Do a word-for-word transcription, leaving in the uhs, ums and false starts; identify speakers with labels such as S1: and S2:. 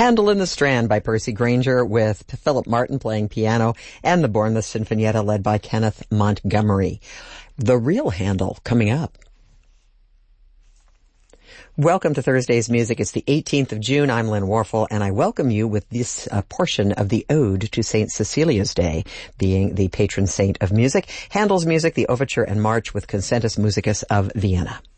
S1: Handel in the Strand by Percy Grainger with Philip Martin playing piano, and the Bournemouth Sinfonietta led by Kenneth Montgomery. The real Handel coming up. Welcome to Thursday's Music. It's the eighteenth of June. I'm Lynn Warfel, and I welcome you with this uh, portion of the Ode to Saint Cecilia's Day, being the patron saint of music. Handel's music, the Overture and March with Concertus Musicus of Vienna.